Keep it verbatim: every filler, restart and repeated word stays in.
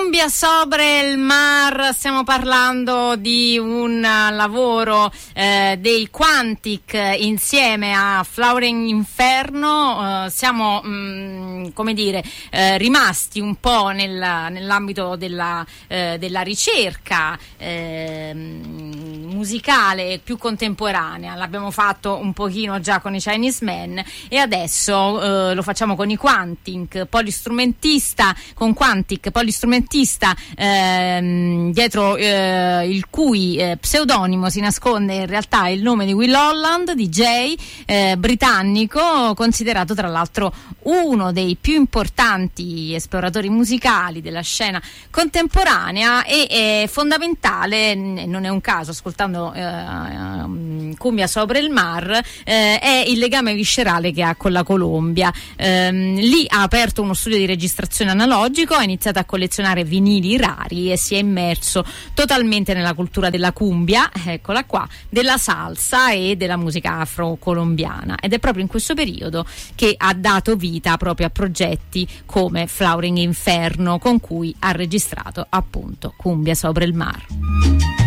Cumbia sobre il mar, stiamo parlando di un lavoro eh, dei Quantic insieme a Flowering Inferno. Uh, siamo mh, come dire eh, rimasti un po' nel, nell'ambito della, eh, della ricerca eh, musicale più contemporanea. L'abbiamo fatto un pochino già con i Chinese Men e adesso eh, lo facciamo con i Quantic, polistrumentista con Quantic, polistrumentista ehm, dietro eh, il cui eh, pseudonimo si nasconde in realtà il nome di Will Holland, D J eh, britannico, considerato tra l'altro uno dei più importanti esploratori musicali della scena contemporanea e è fondamentale, non è un caso, ascoltando eh, Cumbia sopra il mar, eh, è il legame viscerale che ha con la Colombia. Eh, lì ha aperto uno studio di registrazione analogico, ha iniziato a collezionare vinili rari e si è immerso totalmente nella cultura della cumbia, eccola qua, della salsa e della musica afro-colombiana, ed è proprio in questo periodo che ha dato vita proprio a progetti come Flowering Inferno, con cui ha registrato appunto Cumbia sopra il mar.